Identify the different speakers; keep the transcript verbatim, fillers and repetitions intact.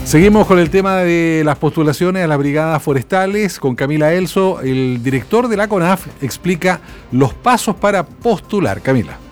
Speaker 1: Seguimos con el tema de las postulaciones a las brigadas forestales con Camila Elso. El director de la CONAF explica los pasos para postular. Camila.